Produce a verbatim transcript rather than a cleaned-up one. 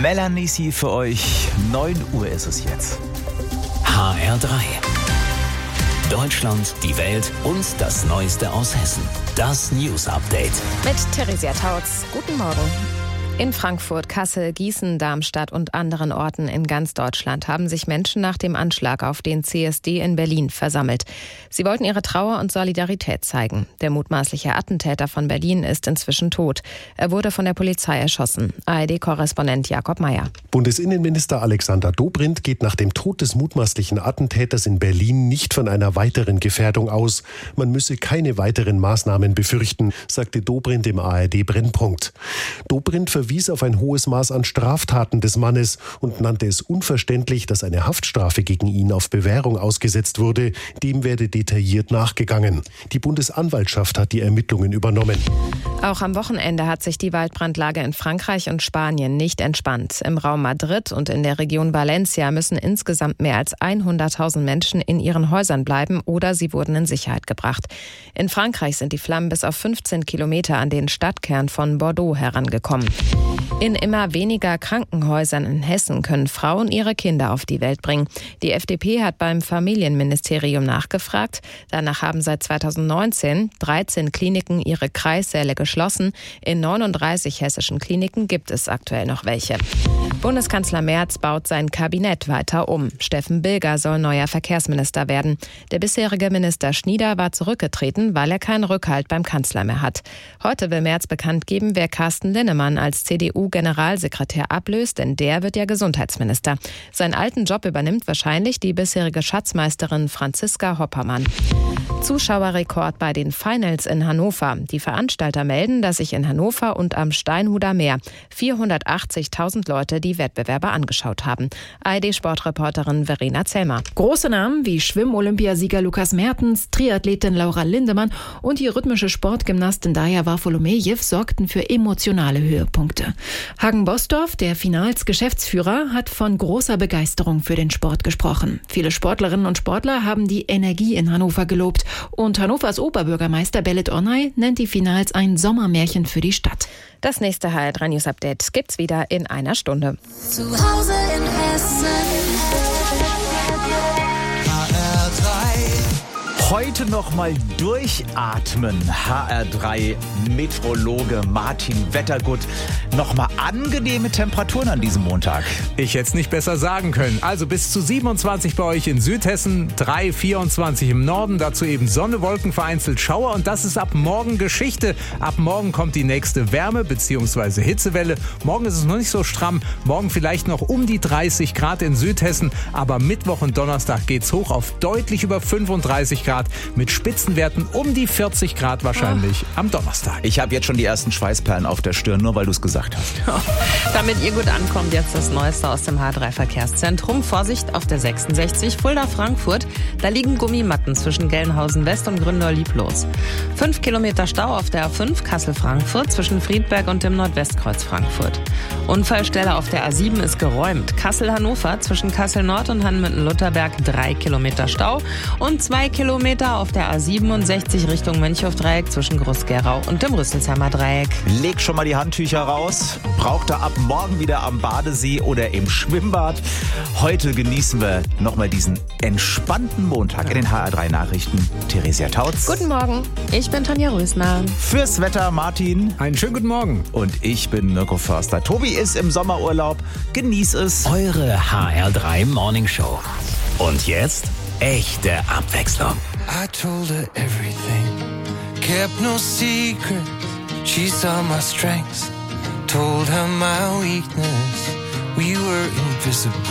Melanie Sie für euch. neun Uhr ist es jetzt. H R drei. Deutschland, die Welt und das Neueste aus Hessen. Das News Update. Mit Theresia Tautz. Guten Morgen. In Frankfurt, Kassel, Gießen, Darmstadt und anderen Orten in ganz Deutschland haben sich Menschen nach dem Anschlag auf den C S D in Berlin versammelt. Sie wollten ihre Trauer und Solidarität zeigen. Der mutmaßliche Attentäter von Berlin ist inzwischen tot. Er wurde von der Polizei erschossen. A R D-Korrespondent Jakob Mayer. Bundesinnenminister Alexander Dobrindt geht nach dem Tod des mutmaßlichen Attentäters in Berlin nicht von einer weiteren Gefährdung aus. Man müsse keine weiteren Maßnahmen befürchten, sagte Dobrindt im A R D-Brennpunkt. Dobrindt verwies auf ein hohes Maß an Straftaten des Mannes und nannte es unverständlich, dass eine Haftstrafe gegen ihn auf Bewährung ausgesetzt wurde. Dem werde detailliert nachgegangen. Die Bundesanwaltschaft hat die Ermittlungen übernommen. Auch am Wochenende hat sich die Waldbrandlage in Frankreich und Spanien nicht entspannt. Im Raum Madrid und in der Region Valencia müssen insgesamt mehr als hunderttausend Menschen in ihren Häusern bleiben oder sie wurden in Sicherheit gebracht. In Frankreich sind die Flammen bis auf fünfzehn Kilometer an den Stadtkern von Bordeaux herangekommen. In immer weniger Krankenhäusern in Hessen können Frauen ihre Kinder auf die Welt bringen. Die F D P hat beim Familienministerium nachgefragt. Danach haben seit zweitausendneunzehn dreizehn Kliniken ihre Kreissäle geschlossen. In neununddreißig hessischen Kliniken gibt es aktuell noch welche. Bundeskanzler Merz baut sein Kabinett weiter um. Steffen Bilger soll neuer Verkehrsminister werden. Der bisherige Minister Schnieder war zurückgetreten, weil er keinen Rückhalt beim Kanzler mehr hat. Heute will Merz bekannt geben, wer Carsten Linnemann als C D U-Generalsekretär ablöst, denn der wird ja Gesundheitsminister. Seinen alten Job übernimmt wahrscheinlich die bisherige Schatzmeisterin Franziska Hoppermann. Zuschauerrekord bei den Finals in Hannover. Die Veranstalter melden, dass sich in Hannover und am Steinhuder Meer vierhundertachtzigtausend Leute die Wettbewerbe angeschaut haben. A R D-Sportreporterin Verena Zellmer. Große Namen wie Schwimm-Olympiasieger Lukas Mertens, Triathletin Laura Lindemann und die rhythmische Sportgymnastin Daja Varfolomejew sorgten für emotionale Höhepunkte. Hagen Bosdorf, der Finals-Geschäftsführer, hat von großer Begeisterung für den Sport gesprochen. Viele Sportlerinnen und Sportler haben die Energie in Hannover gelobt. Und Hannovers Oberbürgermeister Belit Onay nennt die Finals ein Sommermärchen für die Stadt. Das nächste H R drei News Update gibt's wieder in einer Stunde. Zu Hause in Hessen. H R drei. Heute noch mal durchatmen. H R drei Meteorologe Martin Wettergut. Noch mal angenehme Temperaturen an diesem Montag. Ich hätte es nicht besser sagen können. Also bis zu siebenundzwanzig bei euch in Südhessen, drei, vierundzwanzig im Norden, dazu eben Sonne, Wolken, vereinzelt Schauer und das ist ab morgen Geschichte. Ab morgen kommt die nächste Wärme- bzw. Hitzewelle. Morgen ist es noch nicht so stramm, morgen vielleicht noch um die dreißig Grad in Südhessen, aber Mittwoch und Donnerstag geht's hoch auf deutlich über fünfunddreißig Grad mit Spitzenwerten um die vierzig Grad wahrscheinlich oh. am Donnerstag. Ich habe jetzt schon die ersten Schweißperlen auf der Stirn, nur weil du es gesagt hast. Damit ihr gut ankommt, jetzt das Neueste aus dem H drei Verkehrszentrum. Vorsicht auf der sechsundsechzig Fulda-Frankfurt. Da liegen Gummimatten zwischen Gelnhausen West und Gründerlieb-Los. Fünf Kilometer Stau auf der A fünf Kassel-Frankfurt zwischen Friedberg und dem Nordwestkreuz Frankfurt. Unfallstelle auf der A sieben ist geräumt. Kassel-Hannover zwischen Kassel-Nord und Hanmütten-Lutherberg drei Kilometer Stau und zwei Kilometer auf der A siebenundsechzig Richtung Mönchhofdreieck zwischen Groß-Gerau und dem Rüsselsheimer Dreieck. Leg schon mal die Handtücher raus. Braucht ihr ab morgen wieder am Badesee oder im Schwimmbad. Heute genießen wir nochmal diesen entspannten Montag in den H R drei Nachrichten. Theresia Tautz. Guten Morgen, ich bin Tanja Rösner. Fürs Wetter Martin. Einen schönen guten Morgen. Und ich bin Mirko Förster. Tobi ist im Sommerurlaub. Genieß es. Eure H R drei Morning Show. Und jetzt echte Abwechslung. I told her everything, kept no secret. She saw my strengths, told her my weakness. We were invisible.